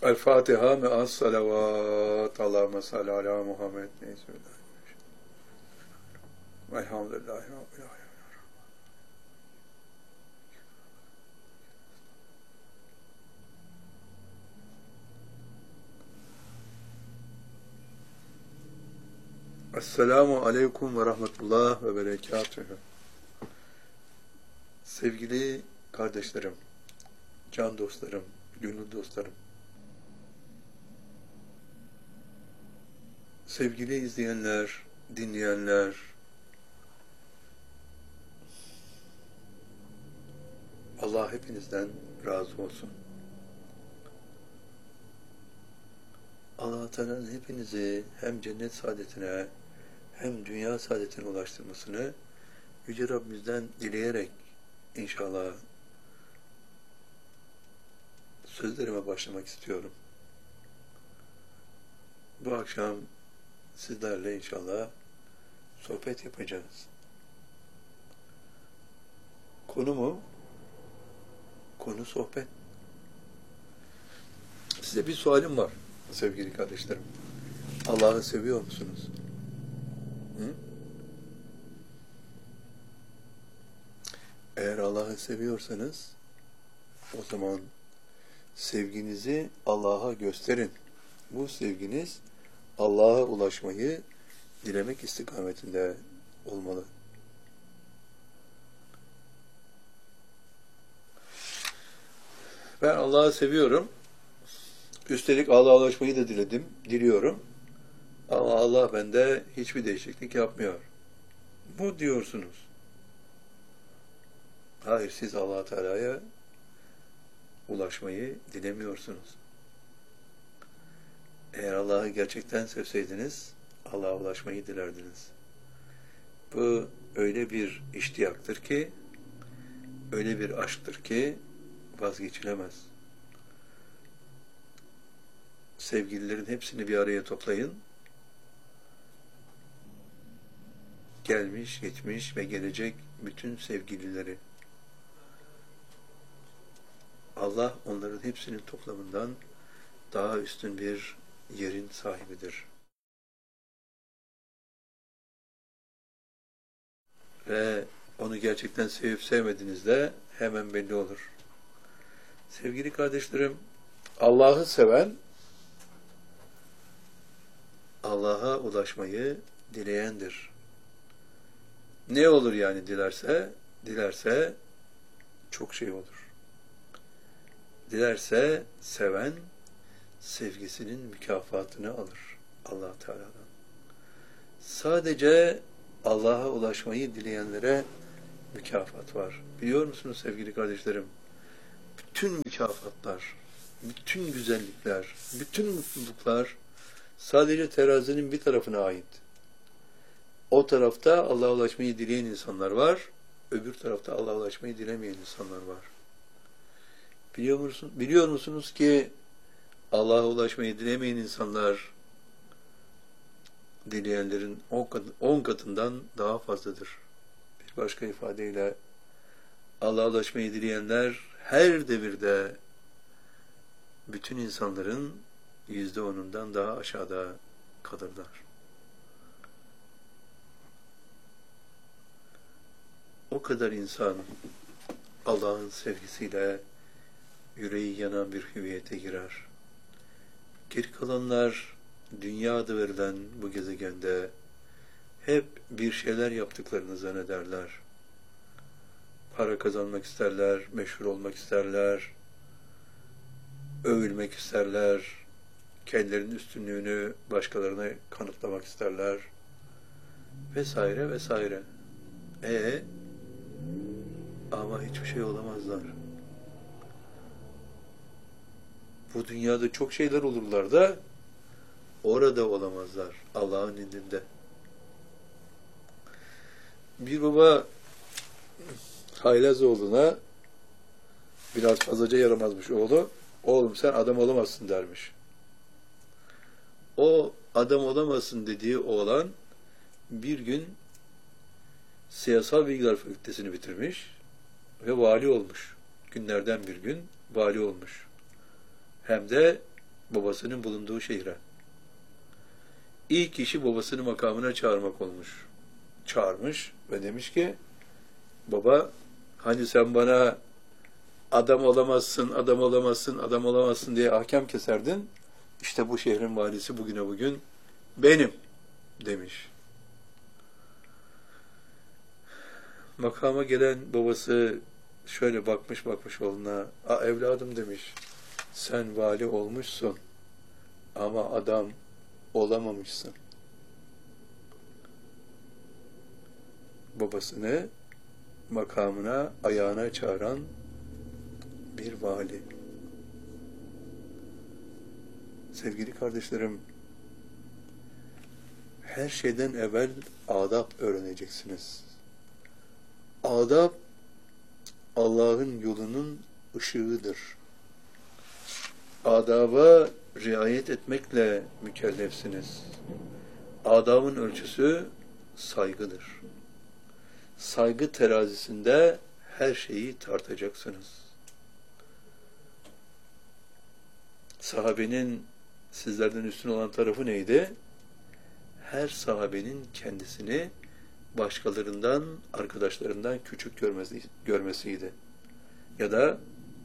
El Fatiha me'as salavat. Allahümme salli ala Muhammed. Elhamdülillahi Rabbil alemin. Esselamu aleyküm ve rahmetullah ve berekatühü. Sevgili kardeşlerim, can dostlarım, gönül dostlarım, sevgili izleyenler, dinleyenler, Allah hepinizden razı olsun. Allah Teala'nın hepinizi hem cennet saadetine hem dünya saadetine ulaştırmasını Yüce Rabbimizden dileyerek inşallah sözlerime başlamak istiyorum. Bu akşam sizlerle inşallah sohbet yapacağız. Konu sohbet. Size bir sualim var sevgili kardeşlerim. Allah'ı seviyor musunuz? Hı? Eğer Allah'ı seviyorsanız o zaman sevginizi Allah'a gösterin. Bu sevginiz Allah'a ulaşmayı dilemek istikametinde olmalı. Ben Allah'ı seviyorum. Üstelik Allah'a ulaşmayı da diliyorum. Ama Allah bende hiçbir değişiklik yapmıyor. Bu diyorsunuz. Hayır, siz Allah Teala'ya ulaşmayı dilemiyorsunuz. Eğer Allah'ı gerçekten sevseydiniz, Allah'a ulaşmayı dilerdiniz. Bu öyle bir iştiyaktır ki, öyle bir aşktır ki vazgeçilemez. Sevgililerin hepsini bir araya toplayın. Gelmiş, geçmiş ve gelecek bütün sevgilileri. Allah onların hepsinin toplamından daha üstün bir yerin sahibidir. Ve onu gerçekten sevip sevmediğinizde hemen belli olur. Sevgili kardeşlerim, Allah'ı seven, Allah'a ulaşmayı dileyendir. Ne olur yani dilerse çok şey olur. Dilerse seven sevgisinin mükafatını alır Allah Teala'dan. Sadece Allah'a ulaşmayı dileyenlere mükafat var. Biliyor musunuz sevgili kardeşlerim? Bütün mükafatlar, bütün güzellikler, bütün mutluluklar sadece terazinin bir tarafına ait. O tarafta Allah'a ulaşmayı dileyen insanlar var, öbür tarafta Allah'a ulaşmayı dilemeyen insanlar var. Biliyor musunuz ki Allah'a ulaşmayı dilemeyen insanlar dileyenlerin 10 katından daha fazladır. Bir başka ifadeyle Allah'a ulaşmayı dileyenler her devirde bütün insanların %10'undan daha aşağıda kalırlar. O kadar insan Allah'ın sevgisiyle yüreği yanan bir hüviyete girer. Geri kalanlar dünya adı verilen bu gezegende hep bir şeyler yaptıklarını zannederler. Para kazanmak isterler, meşhur olmak isterler, övülmek isterler, kendilerinin üstünlüğünü başkalarına kanıtlamak isterler vesaire vesaire. Ama hiçbir şey olamazlar. Bu dünyada çok şeyler olurlar da orada olamazlar Allah'ın indinde. Bir baba Haylazoğlu'na biraz fazlaca yaramazmış oğlu. Oğlum sen adam olamazsın dermiş. O adam olamazsın dediği oğlan bir gün Siyasal Bilgiler Fakültesini bitirmiş ve vali olmuş. Günlerden bir gün vali olmuş. Hem de babasının bulunduğu şehre. İlk işi babasını makamına çağırmak olmuş. Çağırmış ve demiş ki, baba, hani sen bana adam olamazsın, adam olamazsın, adam olamazsın diye ahkam keserdin. İşte bu şehrin valisi bugüne bugün benim demiş. Makama gelen babası şöyle bakmış oğluna, evladım demiş, sen vali olmuşsun ama adam olamamışsın. Babasını makamına, ayağına çağıran bir vali. Sevgili kardeşlerim, her şeyden evvel adab öğreneceksiniz. Adab, Allah'ın yolunun ışığıdır. Adaba riayet etmekle mükellefsiniz. Adabın ölçüsü saygıdır. Saygı terazisinde her şeyi tartacaksınız. Sahabenin sizlerden üstün olan tarafı neydi? Her sahabenin kendisini başkalarından, arkadaşlarından küçük görmesiydi. Ya da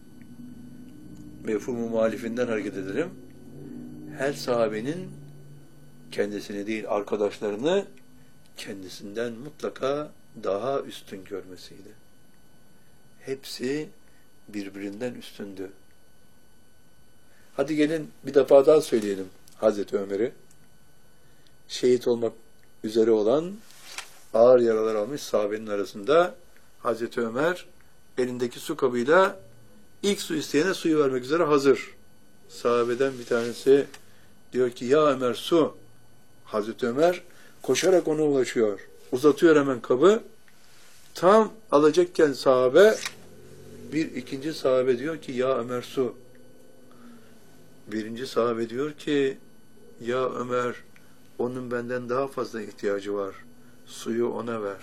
mefhumu muhalifinden hareket edelim. Her sahabenin kendisini değil, arkadaşlarını kendisinden mutlaka daha üstün görmesiydi. Hepsi birbirinden üstündü. Hadi gelin bir defa daha söyleyelim Hazreti Ömer'i. Şehit olmak üzere olan, ağır yaralar almış sahabenin arasında Hazreti Ömer elindeki su kabıyla ilk su isteyene suyu vermek üzere hazır. Sahabeden bir tanesi diyor ki, ya Ömer su. Hazreti Ömer koşarak ona ulaşıyor. Uzatıyor hemen kabı. Tam alacakken bir ikinci sahabe diyor ki, ya Ömer su. Birinci sahabe diyor ki, ya Ömer, onun benden daha fazla ihtiyacı var. Suyu ona ver.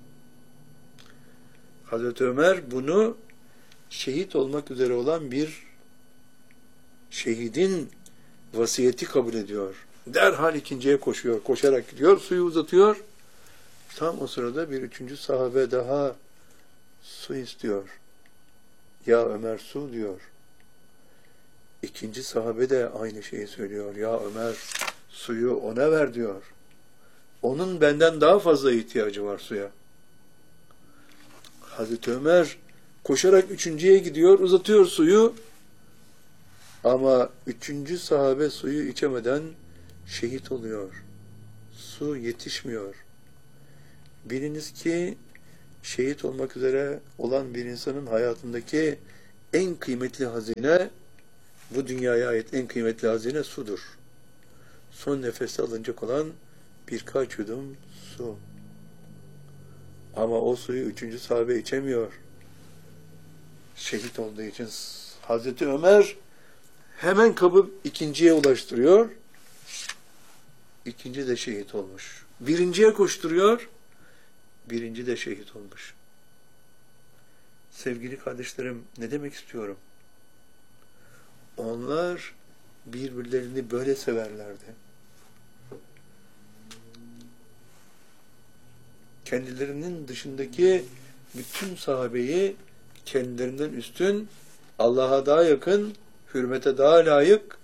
Hazreti Ömer bunu şehit olmak üzere olan bir şehidin vasiyeti kabul ediyor. Derhal ikinciye koşuyor. Koşarak gidiyor, suyu uzatıyor. Tam o sırada bir üçüncü sahabe daha su istiyor. Ya Ömer su diyor. İkinci sahabe de aynı şeyi söylüyor. Ya Ömer suyu ona ver diyor. Onun benden daha fazla ihtiyacı var suya. Hazreti Ömer koşarak üçüncüye gidiyor, uzatıyor suyu. Ama üçüncü sahabe suyu içemeden şehit oluyor. Su yetişmiyor. Biliniz ki şehit olmak üzere olan bir insanın hayatındaki en kıymetli hazine, bu dünyaya ait en kıymetli hazine sudur. Son nefeste alınacak olan birkaç yudum su. Ama o suyu üçüncü sahabe içemiyor. Şehit olduğu için Hazreti Ömer hemen kabı ikinciye ulaştırıyor. İkinci de şehit olmuş. Birinciye koşturuyor. Birinci de şehit olmuş. Sevgili kardeşlerim, ne demek istiyorum? Onlar birbirlerini böyle severlerdi. Kendilerinin dışındaki bütün sahabeyi kendilerinden üstün, Allah'a daha yakın, hürmete daha layık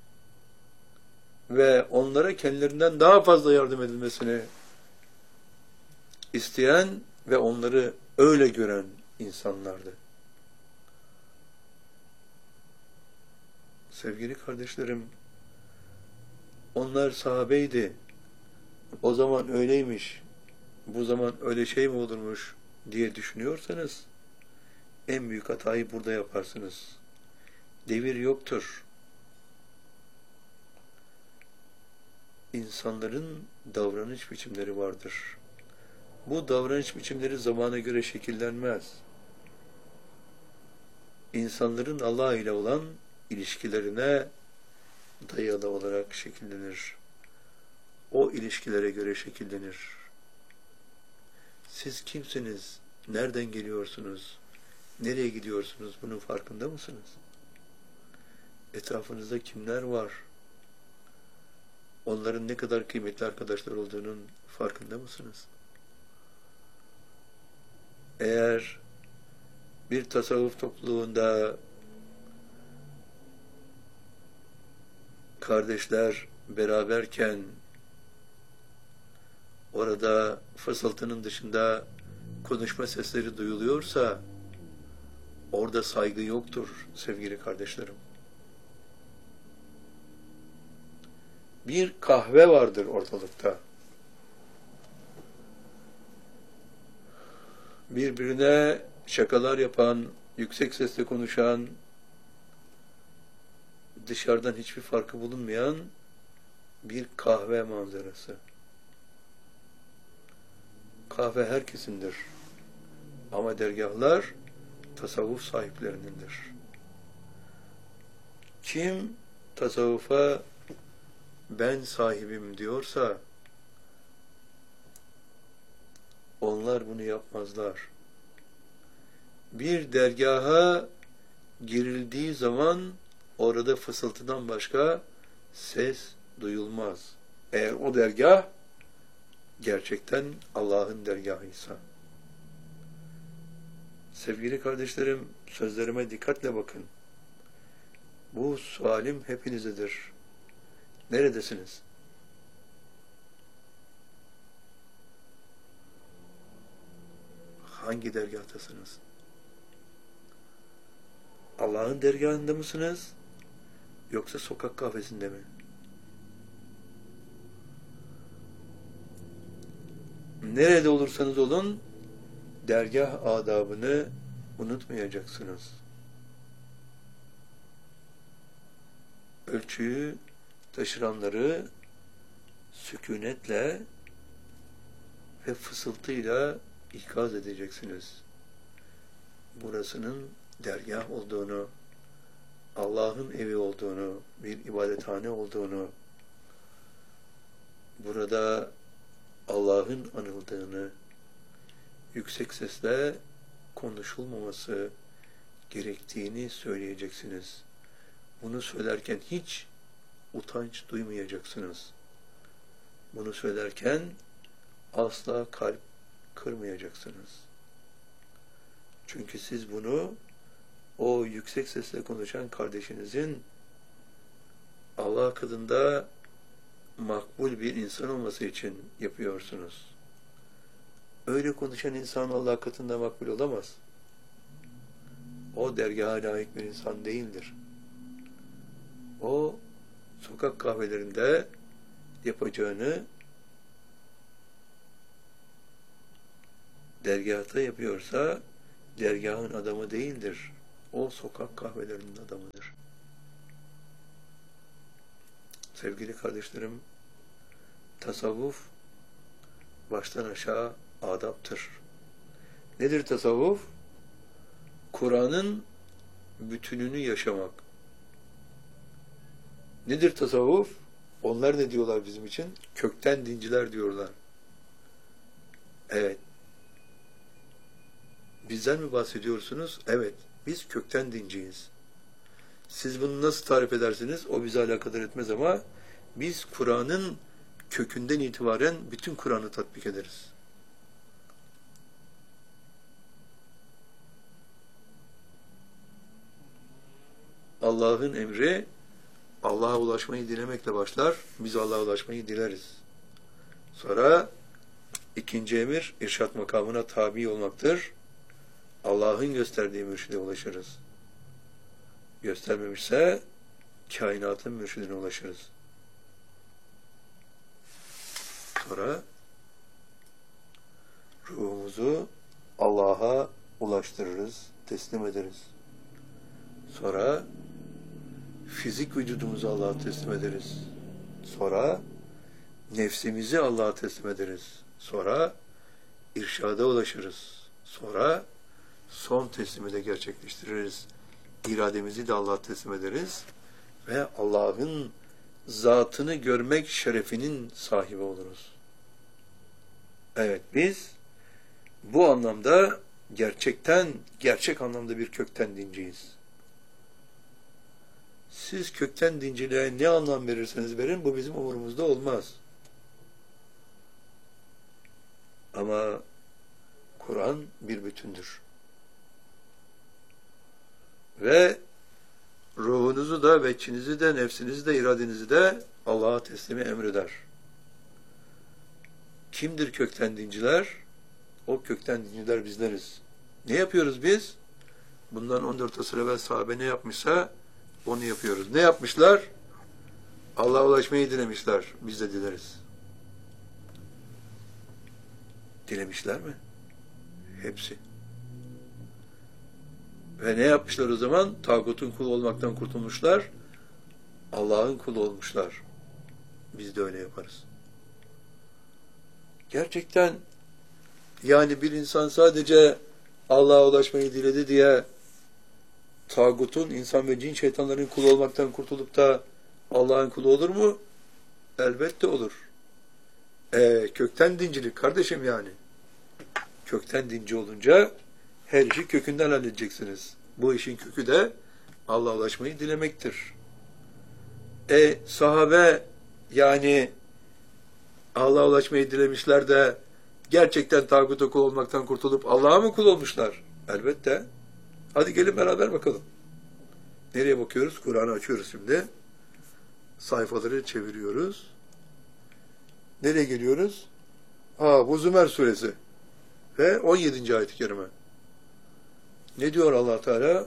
ve onlara kendilerinden daha fazla yardım edilmesini isteyen ve onları öyle gören insanlardı. Sevgili kardeşlerim, onlar sahabeydi. O zaman öyleymiş, bu zaman öyle şey mi olurmuş diye düşünüyorsanız en büyük hatayı burada yaparsınız. Devir yoktur. İnsanların davranış biçimleri vardır. Bu davranış biçimleri zamana göre şekillenmez. İnsanların Allah ile olan ilişkilerine dayalı olarak şekillenir. O ilişkilere göre şekillenir. Siz kimsiniz? Nereden geliyorsunuz? Nereye gidiyorsunuz? Bunun farkında mısınız? Etrafınızda kimler var? Onların ne kadar kıymetli arkadaşlar olduğunun farkında mısınız? Eğer bir tasavvuf topluluğunda kardeşler beraberken orada fısıltının dışında konuşma sesleri duyuluyorsa orada saygı yoktur sevgili kardeşlerim. Bir kahve vardır ortalıkta. Birbirine şakalar yapan, yüksek sesle konuşan, dışarıdan hiçbir farkı bulunmayan bir kahve manzarası. Kahve herkesindir. Ama dergahlar tasavvuf sahiplerinindir. Kim tasavvufa ben sahibim diyorsa onlar bunu yapmazlar. Bir dergaha girildiği zaman orada fısıltıdan başka ses duyulmaz. Eğer o dergah gerçekten Allah'ın dergahıysa. Sevgili kardeşlerim, sözlerime dikkatle bakın. Bu sualim hepinizedir. Neredesiniz? Hangi dergahtasınız? Allah'ın dergahında mısınız? Yoksa sokak kahvesinde mi? Nerede olursanız olun, dergah adabını unutmayacaksınız. Ölçüyü taşıranları sükunetle ve fısıltıyla ikaz edeceksiniz. Burasının dergah olduğunu, Allah'ın evi olduğunu, bir ibadethane olduğunu, burada Allah'ın anıldığını, yüksek sesle konuşulmaması gerektiğini söyleyeceksiniz. Bunu söylerken hiç utanç duymayacaksınız. Bunu söylerken asla kalp kırmayacaksınız. Çünkü siz bunu o yüksek sesle konuşan kardeşinizin Allah katında makbul bir insan olması için yapıyorsunuz. Öyle konuşan insan Allah katında makbul olamaz. O dergaha layık bir insan değildir. O sokak kahvelerinde yapacağını dergahta yapıyorsa dergahın adamı değildir. O sokak kahvelerinin adamıdır. Sevgili kardeşlerim, tasavvuf baştan aşağı adaptır. Nedir tasavvuf? Kur'an'ın bütününü yaşamak. Nedir tasavvuf? Onlar ne diyorlar bizim için? Kökten dinciler diyorlar. Evet. Bizden mi bahsediyorsunuz? Evet. Biz kökten dinciyiz. Siz bunu nasıl tarif edersiniz? O bizi alakadar etmez ama biz Kur'an'ın kökünden itibaren bütün Kur'an'ı tatbik ederiz. Allah'ın emri Allah'a ulaşmayı dilemekle başlar. Biz Allah'a ulaşmayı dileriz. Sonra ikinci emir irşat makamına tabi olmaktır. Allah'ın gösterdiği mürşide ulaşırız. Göstermemişse kainatın mürşidine ulaşırız. Sonra ruhumuzu Allah'a ulaştırırız, teslim ederiz. Sonra fizik vücudumuzu Allah'a teslim ederiz. Sonra nefsimizi Allah'a teslim ederiz. Sonra irşada ulaşırız. Sonra son teslimi de gerçekleştiririz. İrademizi de Allah'a teslim ederiz. Ve Allah'ın zatını görmek şerefinin sahibi oluruz. Evet, biz bu anlamda gerçek anlamda bir kökten dinciyiz. siz kökten dinciliğe ne anlam verirseniz verin, bu bizim umurumuzda olmaz. Ama Kur'an bir bütündür. Ve ruhunuzu da, veçinizi de, nefsinizi de, iradenizi de Allah'a teslimi emreder. Kimdir kökten dinciler? O kökten dinciler bizleriz. Ne yapıyoruz biz? Bundan 14 asır evvel sahabe ne yapmışsa onu yapıyoruz. Ne yapmışlar? Allah'a ulaşmayı dilemişler. Biz de dileriz. Dilemişler mi? Hepsi. Ve ne yapmışlar o zaman? Tağutun kulu olmaktan kurtulmuşlar. Allah'ın kulu olmuşlar. Biz de öyle yaparız. Gerçekten yani bir insan sadece Allah'a ulaşmayı diledi diye tağutun, insan ve cin şeytanların kulu olmaktan kurtulup da Allah'ın kulu olur mu? Elbette olur. Kökten dincilik kardeşim yani. Kökten dinci olunca her işi kökünden halledeceksiniz. Bu işin kökü de Allah'a ulaşmayı dilemektir. Sahabe yani Allah'a ulaşmayı dilemişler de gerçekten tağuta kul olmaktan kurtulup Allah'a mı kul olmuşlar? Elbette. Hadi gelin beraber bakalım. Nereye bakıyoruz? Kur'an'ı açıyoruz şimdi. Sayfaları çeviriyoruz. Nereye geliyoruz? Bu Zümer suresi ve 17. ayet-i kerime. Ne diyor Allah Teala?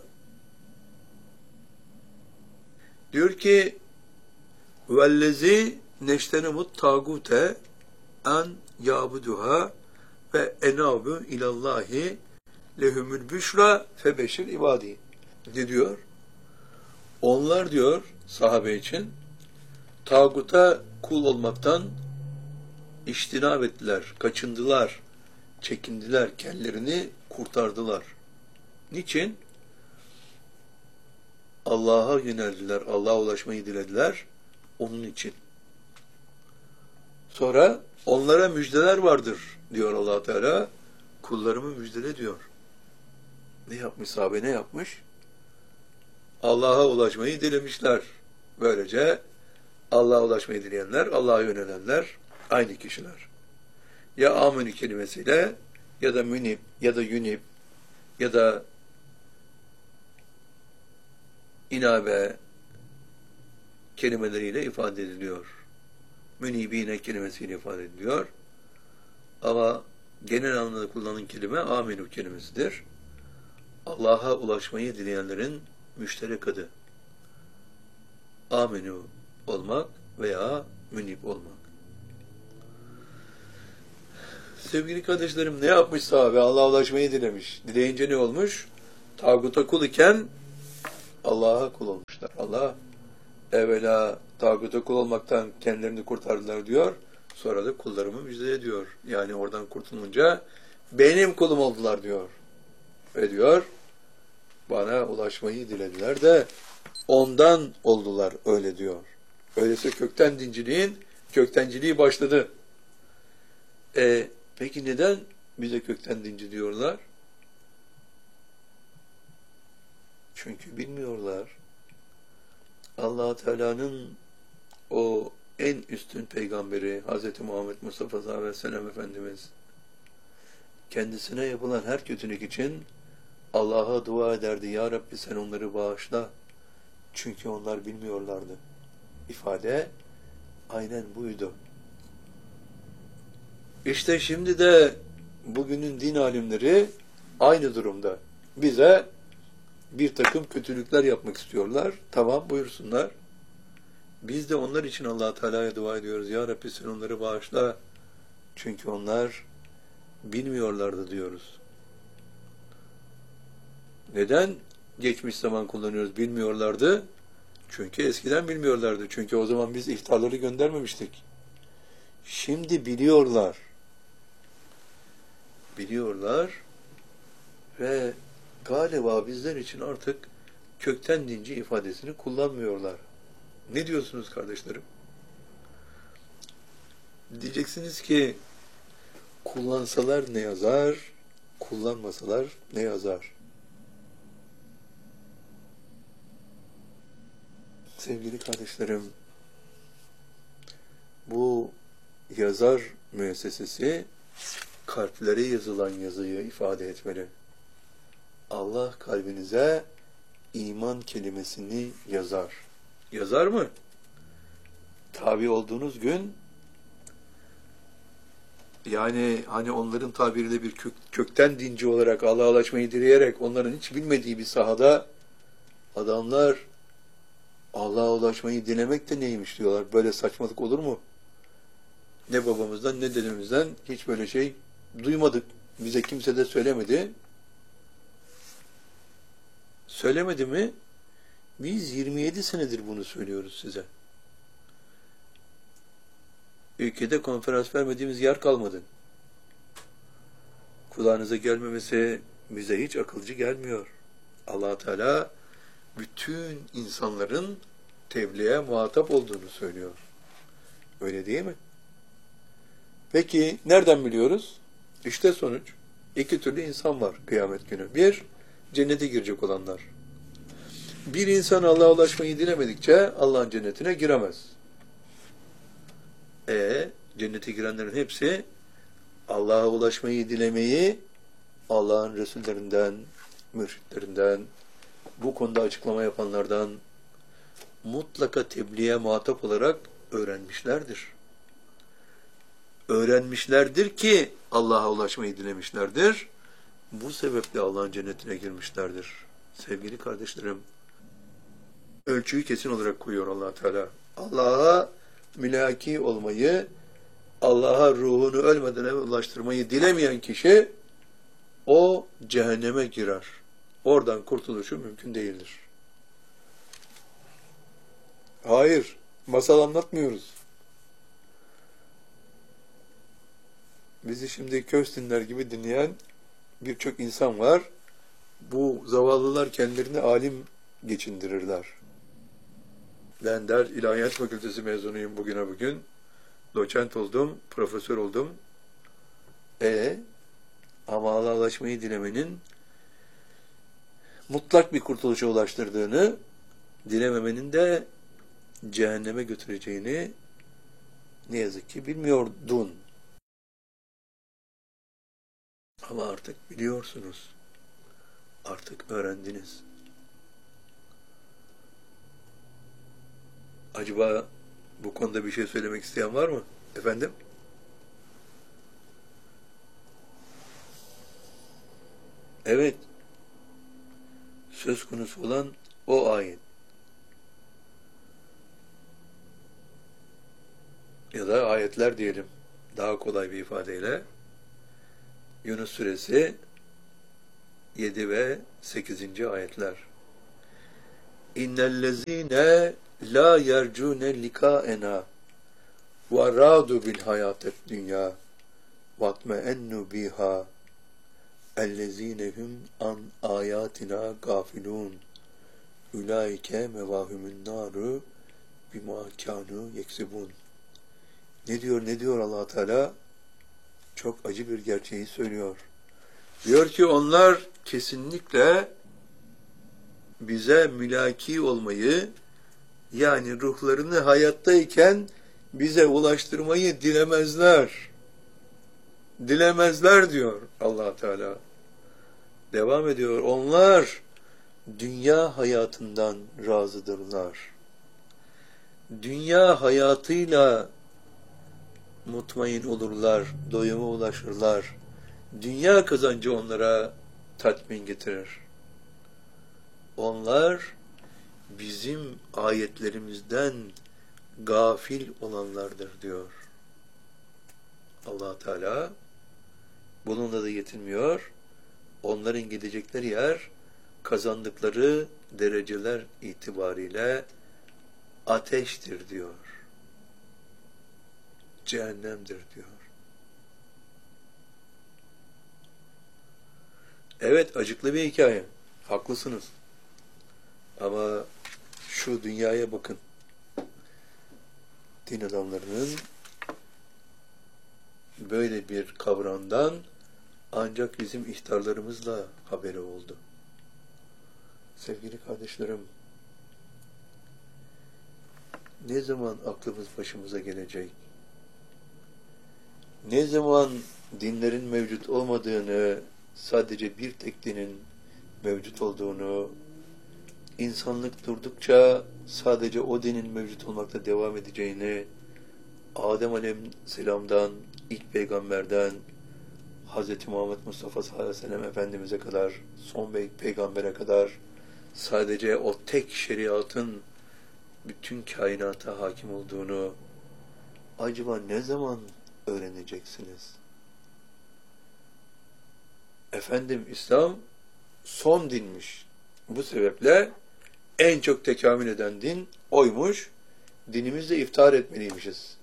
Diyor ki vellezi neştenemut tagute en yabuduha ve enabu ilallahi lehumul büşra febeşir ibadi. Ne diyor? Onlar diyor sahabe için tağuta kul olmaktan iştinab ettiler, kaçındılar, çekindiler, kendilerini kurtardılar. Niçin? Allah'a yöneldiler, Allah'a ulaşmayı dilediler, onun için. Sonra onlara müjdeler vardır diyor Allah Teala, kullarımı müjdele diyor. Ne yapmış sahabe, ne yapmış? Allah'a ulaşmayı dilemişler. Böylece Allah'a ulaşmayı dileyenler, Allah'a yönelenler aynı kişiler. Ya amenü kelimesiyle ya da münib ya da yunib ya da inabe kelimeleriyle ifade ediliyor. Münibine kelimesiyle ifade ediliyor. Ama genel anlamda kullanılan kelime amenü kelimesidir. Allah'a ulaşmayı dileyenlerin müşterek adı. Amenü olmak veya münib olmak. Sevgili kardeşlerim, ne yapmış sahabe? Allah'a ulaşmayı dilemiş. Dileyince ne olmuş? Tağuta kul iken Allah'a kul olmuşlar. Allah evvela tağuta kul olmaktan kendilerini kurtardılar diyor. Sonra da kullarımı müjde ediyor. Yani oradan kurtulunca benim kulum oldular diyor. Ve diyor bana ulaşmayı dilediler de ondan oldular öyle diyor. Öyleyse köktenciliği başladı. Peki neden bize kökten dinci diyorlar? Çünkü bilmiyorlar. Allah Teala'nın o en üstün peygamberi Hz. Muhammed Mustafa sallallahu aleyhi ve sellem Efendimiz kendisine yapılan her kötülük için Allah'a dua ederdi. Ya Rabbi sen onları bağışla. Çünkü onlar bilmiyorlardı. İfade aynen buydu. İşte şimdi de bugünün din alimleri aynı durumda. Bize bir takım kötülükler yapmak istiyorlar. Tamam buyursunlar. Biz de onlar için Allah Teala'ya dua ediyoruz. Ya Rabbi sen onları bağışla. Çünkü onlar bilmiyorlardı diyoruz. Neden geçmiş zaman kullanıyoruz? Bilmiyorlardı. Çünkü eskiden bilmiyorlardı. Çünkü o zaman biz ihtarları göndermemiştik. Şimdi biliyorlar. Biliyorlar ve galiba bizler için artık kökten dinci ifadesini kullanmıyorlar. Ne diyorsunuz kardeşlerim? Diyeceksiniz ki kullansalar ne yazar, kullanmasalar ne yazar? Sevgili kardeşlerim, bu yazar müessesesi kalplere yazılan yazıyı ifade etmeli. Allah kalbinize iman kelimesini yazar. Yazar mı? Tabi olduğunuz gün, yani hani onların tabiriyle bir kökten dinci olarak Allah'a ulaşmayı dileyerek onların hiç bilmediği bir sahada adamlar Allah'a ulaşmayı dilemek de neymiş diyorlar. Böyle saçmalık olur mu? Ne babamızdan ne dedemizden hiç böyle şey duymadık. Bize kimse de söylemedi. Söylemedi mi? Biz 27 senedir bunu söylüyoruz size. Ülkede konferans vermediğimiz yer kalmadı. Kulağınıza gelmemesi bize hiç akılcı gelmiyor. Allah Teala bütün insanların tebliğe muhatap olduğunu söylüyor. Öyle değil mi? Peki nereden biliyoruz? İşte sonuç. İki türlü insan var kıyamet günü. Bir, cennete girecek olanlar. Bir insan Allah'a ulaşmayı dilemedikçe Allah'ın cennetine giremez. Cennete girenlerin hepsi Allah'a ulaşmayı dilemeyi Allah'ın Resullerinden, mürşitlerinden, bu konuda açıklama yapanlardan mutlaka tebliğe muhatap olarak öğrenmişlerdir. Öğrenmişlerdir ki Allah'a ulaşmayı dilemişlerdir. Bu sebeple Allah'ın cennetine girmişlerdir. Sevgili kardeşlerim, ölçüyü kesin olarak koyuyor Allah Teala. Allah'a mülaki olmayı, Allah'a ruhunu ölmeden evvel ulaştırmayı dilemeyen kişi o cehenneme girer. Oradan kurtuluşu mümkün değildir. Hayır, masal anlatmıyoruz. Bizi şimdi köstinler gibi dinleyen birçok insan var. Bu zavallılar kendilerini alim geçindirirler. Ben der İlahiyat Fakültesi mezunuyum bugüne bugün. Doçent oldum, profesör oldum. Ama Allah'a ulaşmayı dilemenin mutlak bir kurtuluşa ulaştırdığını, dilememenin de cehenneme götüreceğini ne yazık ki bilmiyordun. Ama artık biliyorsunuz. Artık öğrendiniz. Acaba bu konuda bir şey söylemek isteyen var mı? Efendim? Evet. Söz konusu olan o ayet. Ya da ayetler diyelim. Daha kolay bir ifadeyle. Yunus Suresi 7 ve 8. ayetler. İnnellezîne la yercûne likâena ve râdu bil hayâtet dünyâ vatme'ennu biha ellezîne hum an âyâtina gâfilûn ulaike mevâhumün nâru bimâ kânû yeksibûn. Ne diyor Allah Teala? Çok acı bir gerçeği söylüyor. Diyor ki onlar kesinlikle bize mülaki olmayı, yani ruhlarını hayattayken bize ulaştırmayı dilemezler. Dilemezler diyor Allah Teala. Devam ediyor. Onlar dünya hayatından razıdırlar. Dünya hayatıyla mutmain olurlar, doyuma ulaşırlar. Dünya kazancı onlara tatmin getirir. Onlar bizim ayetlerimizden gafil olanlardır diyor. Allah Teala bununla da yetinmiyor. Onların gidecekleri yer kazandıkları dereceler itibariyle ateştir diyor. Cehennemdir diyor. Evet, acıklı bir hikaye. Haklısınız. Ama şu dünyaya bakın. Din adamlarının böyle bir kavramdan ancak bizim ihtarlarımızla haberi oldu. Sevgili kardeşlerim, ne zaman aklımız başımıza gelecek? Ne zaman dinlerin mevcut olmadığını, sadece bir tek dinin mevcut olduğunu, insanlık durdukça sadece o dinin mevcut olmakta devam edeceğini, Adem Aleyhisselam'dan, ilk peygamberden, Hz. Muhammed Mustafa sallallahu aleyhi ve sellem Efendimiz'e kadar, son peygambere kadar sadece o tek şeriatın bütün kainata hakim olduğunu acaba ne zaman öğreneceksiniz? Efendim, İslam son dinmiş. Bu sebeple en çok tekamül eden din oymuş. Dinimizle iftihar etmeliymişiz.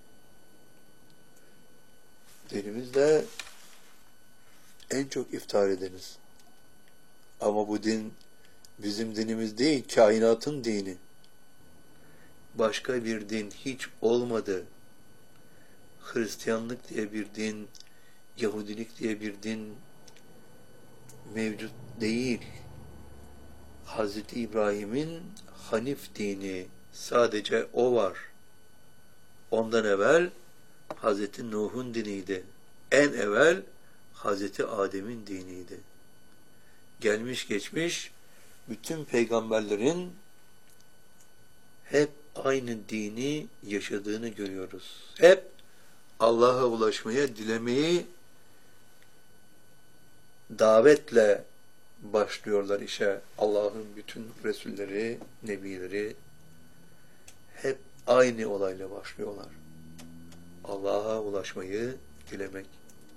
Dinimizle en çok iftihar ediniz. Ama bu din bizim dinimiz değil, kainatın dini. Başka bir din hiç olmadı. Hristiyanlık diye bir din, Yahudilik diye bir din mevcut değil. Hz. İbrahim'in Hanif dini, sadece o var. Ondan evvel Hz. Nuh'un diniydi. En evvel Hz. Adem'in diniydi. Gelmiş geçmiş bütün peygamberlerin hep aynı dini yaşadığını görüyoruz. Hep Allah'a ulaşmaya, dilemeyi davetle başlıyorlar işe. Allah'ın bütün Resulleri, Nebileri hep aynı olayla başlıyorlar. Allah'a ulaşmayı dilemek.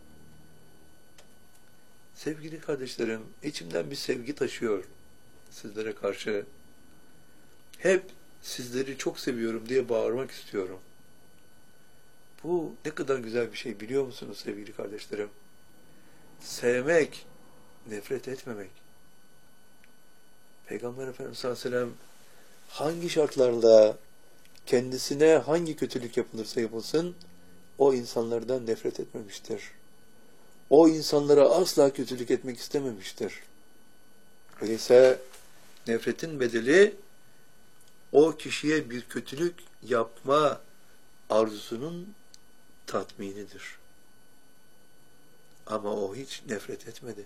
Sevgili kardeşlerim, içimden bir sevgi taşıyor sizlere karşı. Hep sizleri çok seviyorum diye bağırmak istiyorum. Bu ne kadar güzel bir şey biliyor musunuz sevgili kardeşlerim? Sevmek, nefret etmemek. Peygamber Efendimiz sallallahu aleyhi ve sellem hangi şartlarda kendisine hangi kötülük yapılırsa yapılsın o insanlardan nefret etmemiştir. O insanlara asla kötülük etmek istememiştir. Öyleyse nefretin bedeli o kişiye bir kötülük yapma arzusunun tatminidir. Ama o hiç nefret etmedi.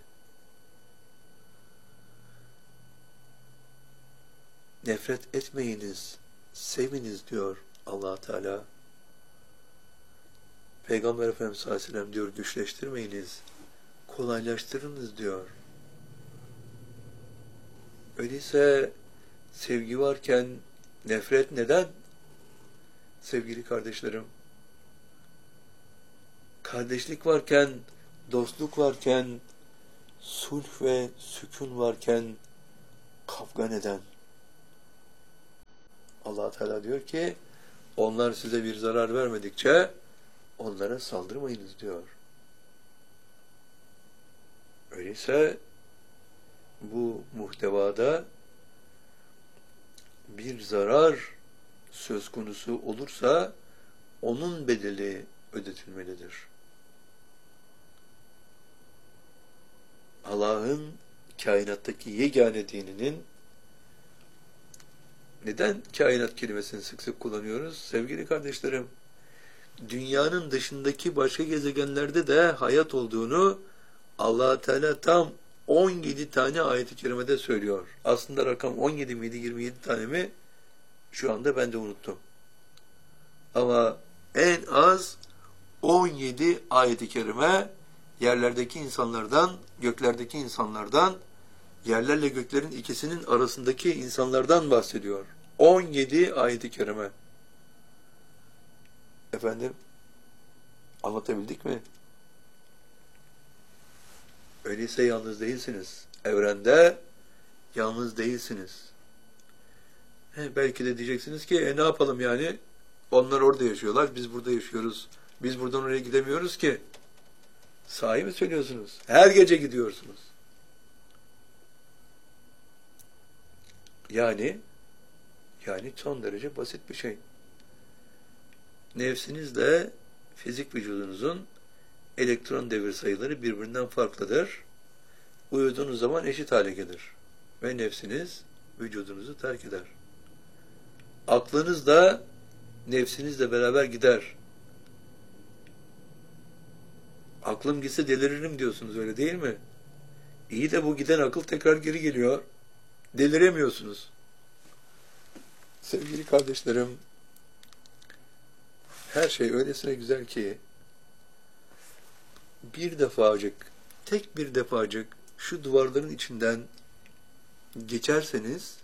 Nefret etmeyiniz, seviniz diyor Allah Teala. Peygamber Efendimiz sallallahu aleyhi ve sellem diyor, güçleştirmeyiniz, kolaylaştırınız diyor. Öyleyse sevgi varken nefret neden? Sevgili kardeşlerim, kardeşlik varken, dostluk varken, sulh ve sükun varken kavga neden? Allah Teala diyor ki, onlar size bir zarar vermedikçe onlara saldırmayınız diyor. Öyleyse bu muhtevada bir zarar söz konusu olursa onun bedeli ödetilmelidir. Allah'ın kainattaki yegane dininin, neden kainat kelimesini sık sık kullanıyoruz? Sevgili kardeşlerim, dünyanın dışındaki başka gezegenlerde de hayat olduğunu Allah Teala tam 17 tane ayet-i kerimede söylüyor. Aslında rakam 17 miydi, 27 tane mi? Şu anda ben de unuttum. Ama en az 17 ayet-i kerime yerlerdeki insanlardan, göklerdeki insanlardan, yerlerle göklerin ikisinin arasındaki insanlardan bahsediyor. 17 ayet-i kerime. Efendim, anlatabildik mi? Öyleyse yalnız değilsiniz. Evrende yalnız değilsiniz. Belki de diyeceksiniz ki, ne yapalım yani? Onlar orada yaşıyorlar, biz burada yaşıyoruz. Biz buradan oraya gidemiyoruz ki. Sahi mi söylüyorsunuz? Her gece gidiyorsunuz. Yani son derece basit bir şey. Nefsinizle fizik vücudunuzun elektron devir sayıları birbirinden farklıdır. Uyuduğunuz zaman eşit hale gelir. Ve nefsiniz vücudunuzu terk eder. Aklınız da nefsinizle beraber gider. Aklım gitse deliririm diyorsunuz, öyle değil mi? İyi de bu giden akıl tekrar geri geliyor. Deliremiyorsunuz. Sevgili kardeşlerim, her şey öylesine güzel ki bir defacık, tek bir defacık şu duvarların içinden geçerseniz,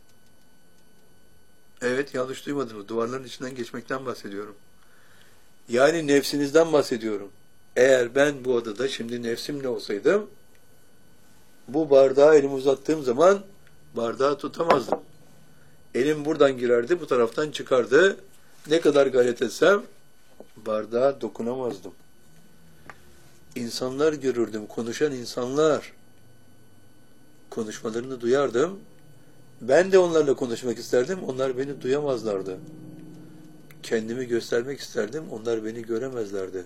evet, yanlış duymadınız, duvarların içinden geçmekten bahsediyorum. Yani nefsinizden bahsediyorum. Eğer ben bu odada şimdi nefsimle olsaydım, bu bardağı elimi uzattığım zaman bardağı tutamazdım. Elim buradan girerdi, bu taraftan çıkardı. Ne kadar gayret etsem bardağa dokunamazdım. İnsanlar görürdüm, konuşan insanlar. Konuşmalarını duyardım. Ben de onlarla konuşmak isterdim, onlar beni duyamazlardı. Kendimi göstermek isterdim, onlar beni göremezlerdi.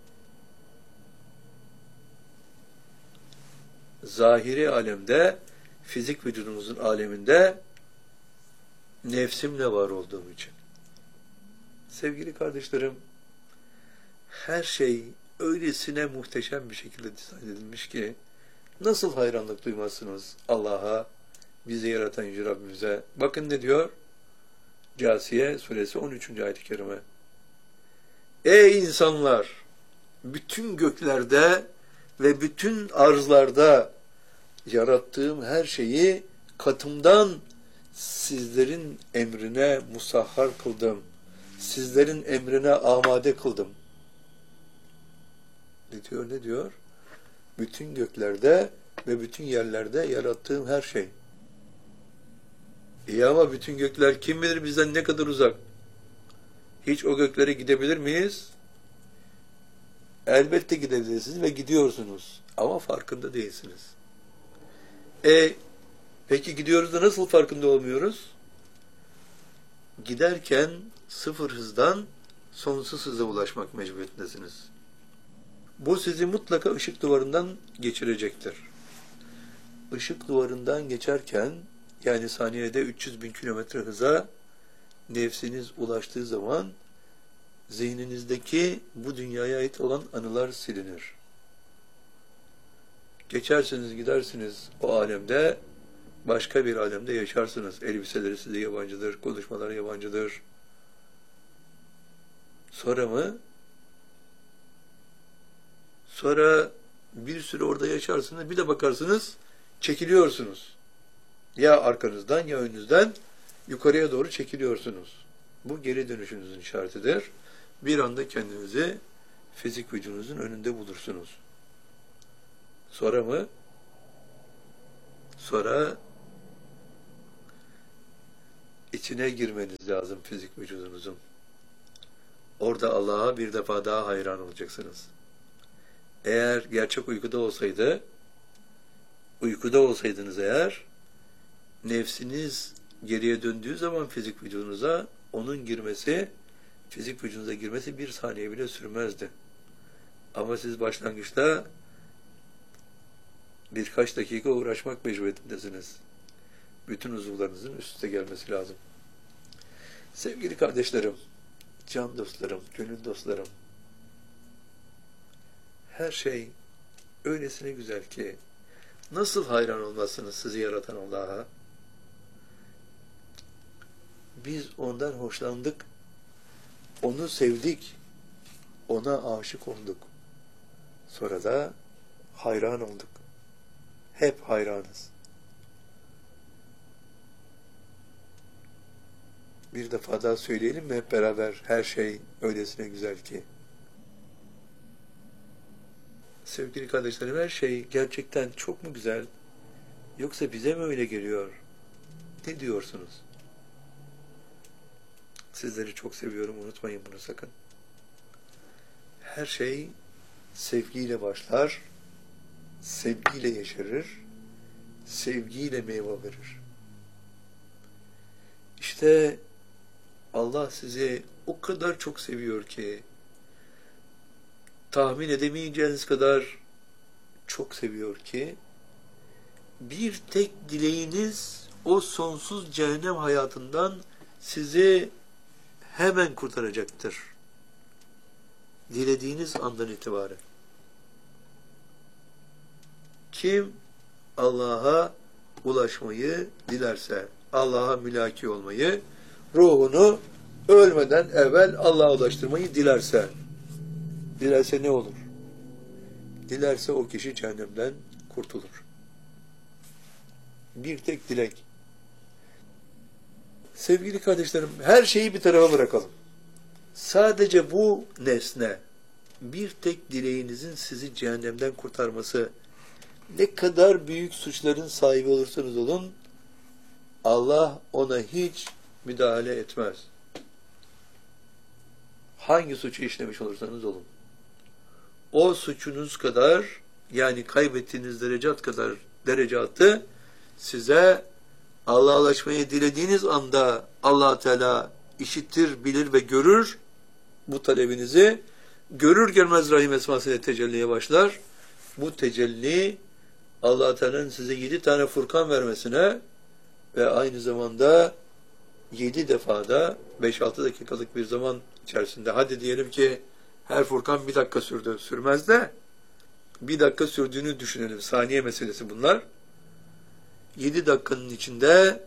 Zahiri alemde, fizik vücudumuzun aleminde nefsimle var olduğum için. Sevgili kardeşlerim, her şey öylesine muhteşem bir şekilde dizayn edilmiş ki nasıl hayranlık duymazsınız Allah'a, bizi yaratan Yüce Rabbimize. Bakın ne diyor? Câsiye suresi 13. ayet-i kerime. Ey insanlar! Bütün göklerde ve bütün arzlarda yarattığım her şeyi katımdan sizlerin emrine musahhar kıldım. Sizlerin emrine amade kıldım. Ne diyor, ne diyor? Bütün göklerde ve bütün yerlerde yarattığım her şey. İyi ama bütün gökler kim bilir bizden ne kadar uzak? Hiç o göklere gidebilir miyiz? Elbette gidebilirsiniz ve gidiyorsunuz. Ama farkında değilsiniz. Peki gidiyoruz da nasıl farkında olmuyoruz? Giderken sıfır hızdan sonsuz hıza ulaşmak mecburiyetindesiniz. Bu sizi mutlaka ışık duvarından geçirecektir. Işık duvarından geçerken, yani saniyede 300.000 kilometre hıza nefsiniz ulaştığı zaman zihninizdeki bu dünyaya ait olan anılar silinir. Geçersiniz, gidersiniz o alemde, başka bir alemde yaşarsınız. Elbiseleri size yabancıdır, konuşmaları yabancıdır. Sonra mı? Sonra bir süre orada yaşarsınız, bir de bakarsınız, çekiliyorsunuz. Ya arkanızdan ya önünüzden yukarıya doğru çekiliyorsunuz. Bu geri dönüşünüzün işaretidir. Bir anda kendinizi fizik vücudunuzun önünde bulursunuz. Sonra mı? Sonra içine girmeniz lazım fizik vücudunuzun. Orada Allah'a bir defa daha hayran olacaksınız. Eğer gerçek uykuda olsaydınız eğer, nefsiniz geriye döndüğü zaman fizik vücudunuza, onun girmesi, fizik vücudunuza girmesi bir saniye bile sürmezdi. Ama siz başlangıçta birkaç dakika uğraşmak mecburiyetindesiniz. Bütün uzuvlarınızın üst üste gelmesi lazım. Sevgili kardeşlerim, can dostlarım, gönül dostlarım, her şey öylesine güzel ki nasıl hayran olmazsınız sizi yaratan Allah'a? Biz ondan hoşlandık, onu sevdik, ona aşık olduk. Sonra da hayran olduk. Hep hayranız. Bir defa daha söyleyelim mi hep beraber? Her şey öylesine güzel ki. Sevgili kardeşlerim, her şey gerçekten çok mu güzel? Yoksa bize mi öyle geliyor? Ne diyorsunuz? Sizleri çok seviyorum, unutmayın bunu sakın. Her şey sevgiyle başlar, sevgiyle yeşerir, sevgiyle meyve verir. İşte Allah sizi o kadar çok seviyor ki, tahmin edemeyeceğiniz kadar çok seviyor ki, bir tek dileğiniz o sonsuz cehennem hayatından sizi hemen kurtaracaktır. Dilediğiniz andan itibaren. Kim Allah'a ulaşmayı dilerse, Allah'a mülaki olmayı, ruhunu ölmeden evvel Allah'a ulaştırmayı dilerse ne olur? Dilerse o kişi cehennemden kurtulur. Bir tek dilek. Sevgili kardeşlerim, her şeyi bir tarafa bırakalım. Sadece bu nesne, bir tek dileğinizin sizi cehennemden kurtarması, ne kadar büyük suçların sahibi olursanız olun, Allah ona hiç müdahale etmez. Hangi suçu işlemiş olursanız olun. O suçunuz kadar, yani kaybettiğiniz derecatı size Allah'a ulaşmayı dilediğiniz anda Allah Teala işitir, bilir ve görür bu talebinizi. Görür görmez Rahim esmasıyla tecelliye başlar. Bu tecelli Allah Teala'nın size 7 tane Furkan vermesine ve aynı zamanda 7 defada 5-6 dakikalık bir zaman içerisinde, hadi diyelim ki her Furkan 1 dakika sürdü. Sürmez de 1 dakika sürdüğünü düşünelim. Saniye meselesi bunlar. 7 dakikanın içinde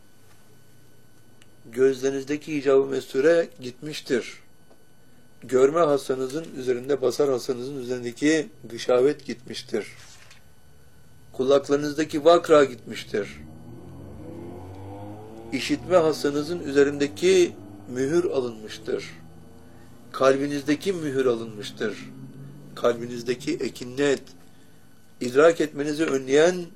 gözlerinizdeki icab-ı mesture gitmiştir. Görme hastanızın üzerinde, basar hastanızın üzerindeki gışavet gitmiştir. Kulaklarınızdaki vakra gitmiştir. İşitme hastanızın üzerindeki mühür alınmıştır. Kalbinizdeki mühür alınmıştır. Kalbinizdeki ekinnet, idrak etmenizi önleyen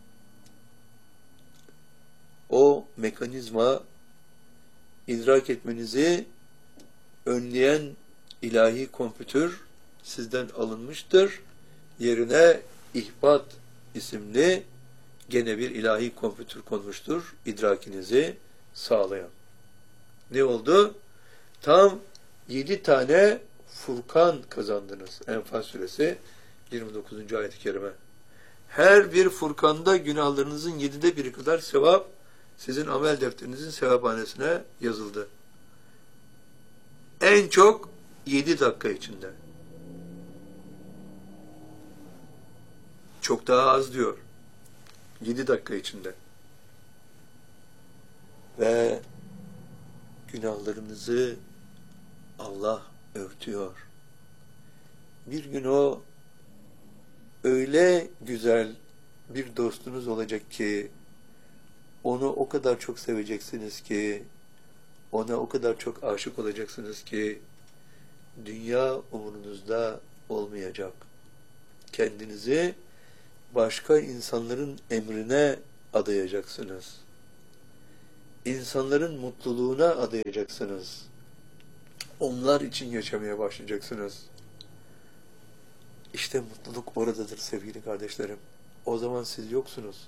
o mekanizma, idrak etmenizi önleyen ilahi kompütür sizden alınmıştır. Yerine ihbat isimli gene bir ilahi kompütür konmuştur. İdrakinizi sağlayan. Ne oldu? Tam 7 tane Furkan kazandınız. Enfal suresi 29. ayet-i kerime. Her bir Furkan'da günahlarınızın 7'de 1'i kadar sevap sizin amel defterinizin sevaphanesine yazıldı. En çok 7 dakika içinde. Çok daha az diyor. 7 dakika içinde. Ve günahlarınızı Allah örtüyor. Bir gün o öyle güzel bir dostunuz olacak ki, onu o kadar çok seveceksiniz ki, ona o kadar çok aşık olacaksınız ki, dünya umurunuzda olmayacak. Kendinizi başka insanların emrine adayacaksınız. İnsanların mutluluğuna adayacaksınız. Onlar için yaşamaya başlayacaksınız. İşte mutluluk oradadır sevgili kardeşlerim. O zaman siz yoksunuz.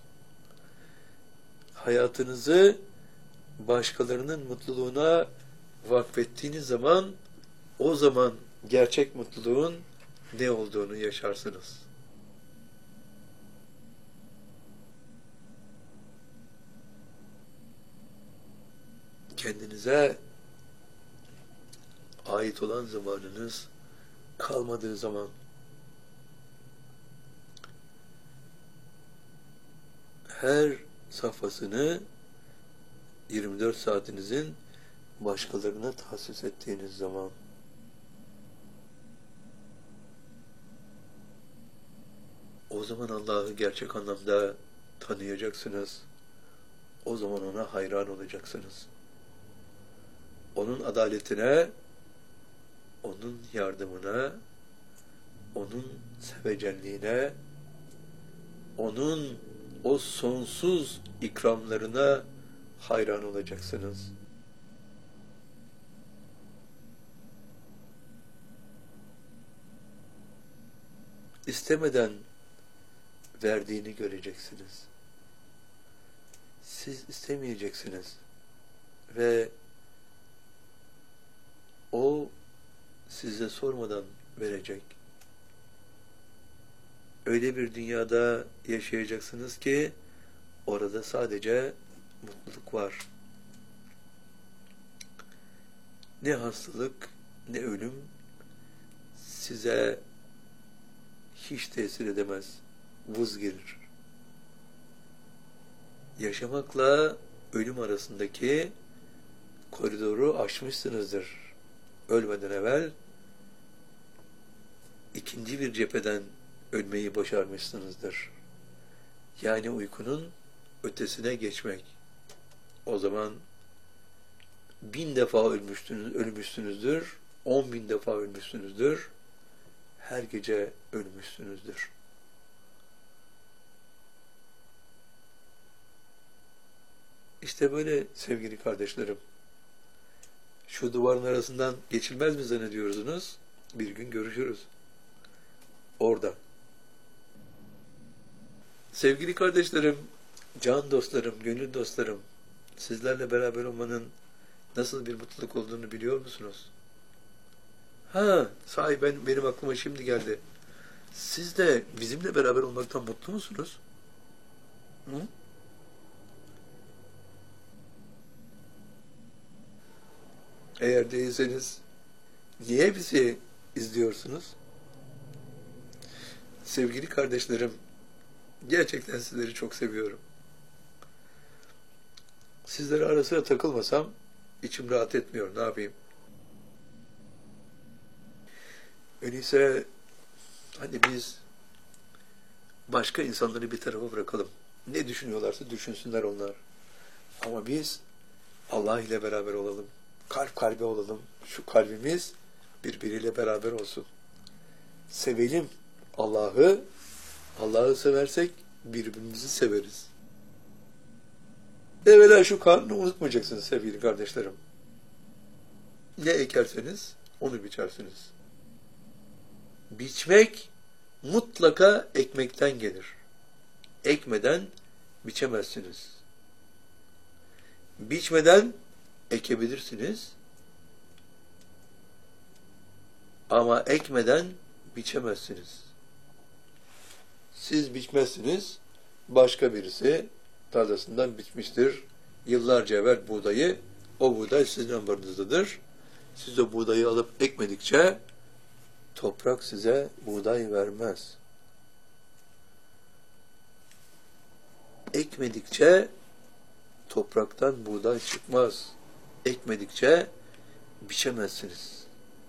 Hayatınızı başkalarının mutluluğuna vakfettiğiniz zaman, o zaman gerçek mutluluğun ne olduğunu yaşarsınız. Kendinize ait olan zamanınız kalmadığı zaman, her safhasını 24 saatinizin başkalarına tahsis ettiğiniz zaman, o zaman Allah'ı gerçek anlamda tanıyacaksınız. O zaman ona hayran olacaksınız. Onun adaletine, onun yardımına, onun sevecenliğine, onun o sonsuz ikramlarına hayran olacaksınız. İstemeden verdiğini göreceksiniz. Siz istemeyeceksiniz. Ve o size sormadan verecek. Öyle bir dünyada yaşayacaksınız ki orada sadece mutluluk var. ne hastalık, ne ölüm size hiç tesir edemez. Vız gelir. Yaşamakla ölüm arasındaki koridoru aşmışsınızdır. Ölmeden evvel ikinci bir cepheden ölmeyi başarmışsınızdır. Yani uykunun ötesine geçmek. O zaman 1000 defa ölmüşsünüzdür, 10.000 defa ölmüşsünüzdür, her gece ölmüşsünüzdür. İşte böyle sevgili kardeşlerim. Şu duvarın arasından geçilmez mi zannediyorsunuz? Bir gün görüşürüz. Orada. Sevgili kardeşlerim, can dostlarım, gönül dostlarım, sizlerle beraber olmanın nasıl bir mutluluk olduğunu biliyor musunuz? Ha, sahi benim aklıma şimdi geldi. Siz de bizimle beraber olmaktan mutlu musunuz? Hı? Eğer değilseniz niye bizi izliyorsunuz? Sevgili kardeşlerim, gerçekten sizleri çok seviyorum. Sizlere ara sıra takılmasam içim rahat etmiyor. Ne yapayım? Öyleyse hani biz başka insanları bir tarafa bırakalım. Ne düşünüyorlarsa düşünsünler onlar. Ama biz Allah ile beraber olalım. Kalp kalbe olalım. Şu kalbimiz birbiriyle beraber olsun. Sevelim Allah'ı. Allah'ı seversek birbirimizi severiz. Evvela şu kanunu unutmayacaksınız sevgili kardeşlerim. Ne ekerseniz onu biçersiniz. Biçmek mutlaka ekmekten gelir. Ekmeden biçemezsiniz. Biçmeden ekebilirsiniz. Ama ekmeden biçemezsiniz. Siz biçmezsiniz, başka birisi tarlasından biçmiştir. Yıllarca evvel buğdayı, o buğday sizin ambarınızdadır. Siz o buğdayı alıp ekmedikçe toprak size buğday vermez. Ekmedikçe topraktan buğday çıkmaz. Ekmedikçe biçemezsiniz.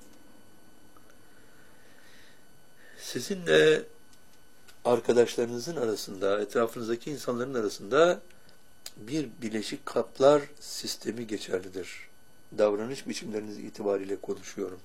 Sizinle arkadaşlarınızın arasında, etrafınızdaki insanların arasında bir bileşik kaplar sistemi geçerlidir. Davranış biçimleriniz itibariyle konuşuyorum.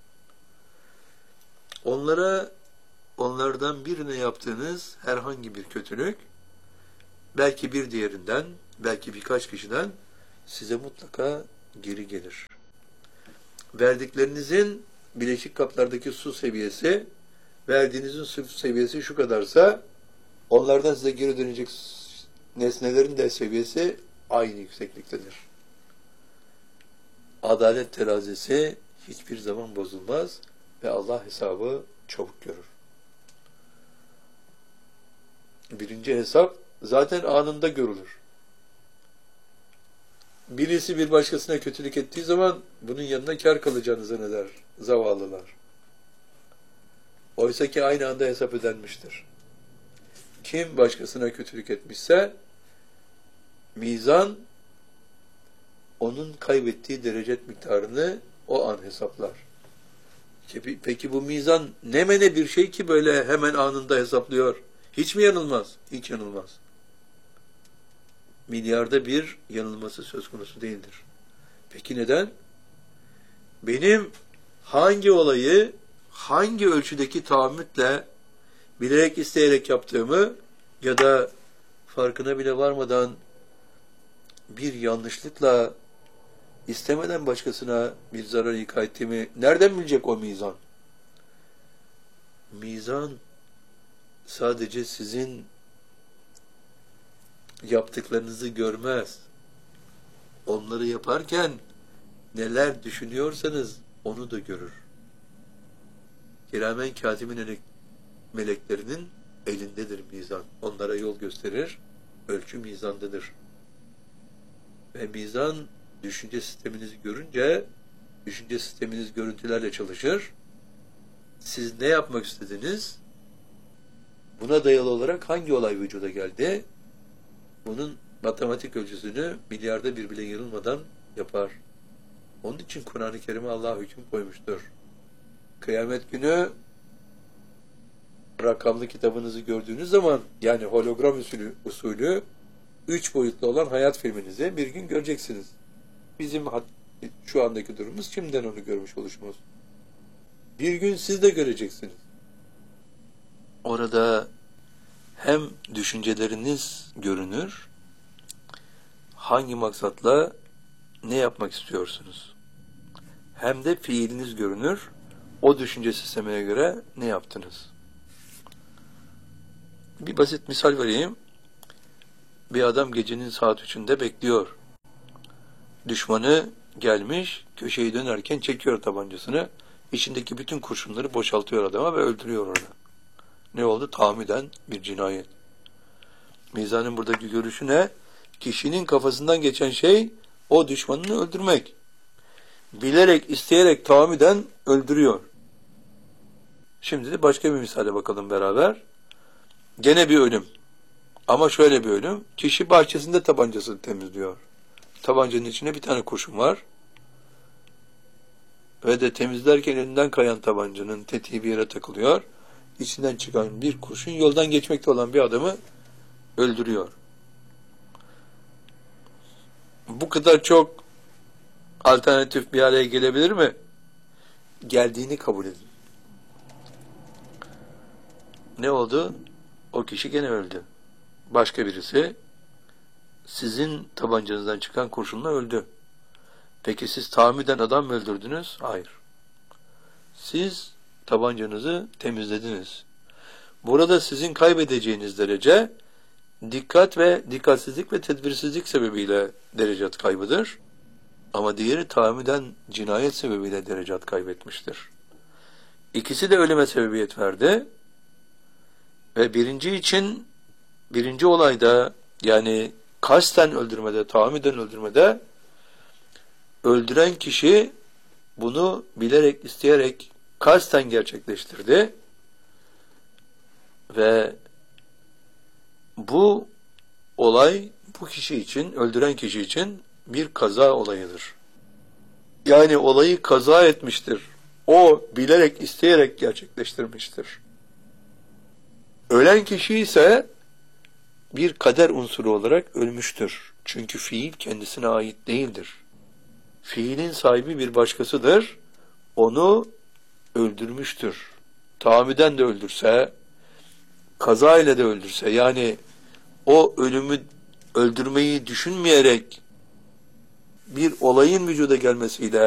Onlardan birine yaptığınız herhangi bir kötülük, belki bir diğerinden, belki birkaç kişiden size mutlaka geri gelir. Verdiklerinizin bileşik kaplardaki su seviyesi, verdiğinizin su seviyesi şu kadarsa, onlardan size geri dönecek nesnelerin de seviyesi aynı yüksekliktedir. Adalet terazisi hiçbir zaman bozulmaz ve Allah hesabı çabuk görür. Birinci hesap zaten anında görülür. Birisi bir başkasına kötülük ettiği zaman bunun yanına kar kalacağını zanneder zavallılar. Oysa ki aynı anda hesap ödenmiştir. Kim başkasına kötülük etmişse mizan onun kaybettiği derecet miktarını o an hesaplar. Peki bu mizan ne mene bir şey ki böyle hemen anında hesaplıyor? Hiç mi yanılmaz? Hiç yanılmaz. Milyarda bir yanılması söz konusu değildir. Peki neden? Benim hangi olayı hangi ölçüdeki tahammütle bilerek isteyerek yaptığımı ya da farkına bile varmadan bir yanlışlıkla istemeden başkasına bir zarar ika ettiğimi nereden bilecek o mizan? Mizan sadece sizin yaptıklarınızı görmez. Onları yaparken neler düşünüyorsanız onu da görür. Kiramen kâtimin meleklerinin elindedir mizan. Onlara yol gösterir. Ölçü mizandadır. Ve mizan düşünce sisteminizi görünce Düşünce sisteminiz görüntülerle çalışır. Siz ne yapmak istediniz? Buna dayalı olarak hangi olay vücuda geldi? Bunun matematik ölçüsünü milyarda bir bile yarılmadan yapar. Onun için Kur'an-ı Kerim'e Allah hüküm koymuştur. Kıyamet günü rakamlı kitabınızı gördüğünüz zaman, yani hologram usulü 3 boyutlu olan hayat filminizi bir gün göreceksiniz. Bizim şu andaki durumumuz şimdiden onu görmüş oluşumuz. Bir gün siz de göreceksiniz. Orada hem düşünceleriniz görünür, hangi maksatla ne yapmak istiyorsunuz? Hem de fiiliniz görünür, o düşünce sistemine göre ne yaptınız? Bir basit misal vereyim. Bir adam gecenin saat 3'ünde bekliyor. Düşmanı gelmiş, köşeyi dönerken çekiyor tabancasını, içindeki bütün kurşunları boşaltıyor adama ve öldürüyor orada. Ne oldu? Tahammüden bir cinayet. Mizanın buradaki görüşü ne? Kişinin kafasından geçen şey o düşmanını öldürmek. Bilerek, isteyerek, tahammüden öldürüyor. Şimdi de başka bir misale bakalım beraber. Gene bir ölüm. Ama şöyle bir ölüm. Kişi bahçesinde tabancasını temizliyor. Tabancanın içine bir tane kurşun var. Ve de temizlerken elinden kayan tabancanın tetiği bir yere takılıyor. İçinden çıkan bir kurşun yoldan geçmekte olan bir adamı öldürüyor. Bu kadar çok alternatif bir araya gelebilir mi? Geldiğini kabul edin. Ne oldu? O kişi gene öldü. Başka birisi sizin tabancanızdan çıkan kurşunla öldü. Peki siz tahammüden adam mı öldürdünüz? Hayır. Siz tabancanızı temizlediniz. Burada sizin kaybedeceğiniz derece dikkat ve dikkatsizlik ve tedbirsizlik sebebiyle derecat kaybıdır. Ama diğeri tahammüden cinayet sebebiyle derecat kaybetmiştir. İkisi de ölüme sebebiyet verdi. Ve birinci olayda, yani kasten öldürmede, tahammüden öldürmede öldüren kişi bunu bilerek, isteyerek, kasten gerçekleştirdi. Ve bu olay bu kişi için, öldüren kişi için bir kaza olayıdır. Yani olayı kaza etmiştir. O bilerek, isteyerek gerçekleştirmiştir. Ölen kişi ise bir kader unsuru olarak ölmüştür. Çünkü fiil kendisine ait değildir. Fiilin sahibi bir başkasıdır. Onu öldürmüştür. Tahammüden de öldürse, kaza ile de öldürse, yani o ölümü, öldürmeyi düşünmeyerek bir olayın vücuda gelmesiyle